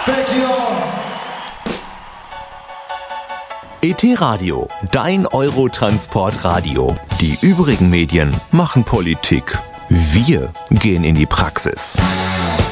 Thank you all. ET Radio, dein Eurotransport-Radio. Die übrigen Medien machen Politik. Wir gehen in die Praxis.